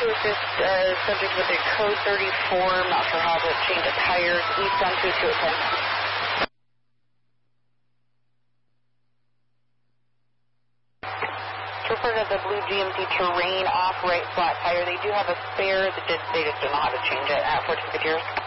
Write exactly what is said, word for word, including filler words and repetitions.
to assist uh, subject with a code thirty-four, not sure how to change the tires, east on two two ten. Refer to the blue G M C Terrain off right flat tire. They do have a spare, they just, they just don't know how to change it at fourteen fifty.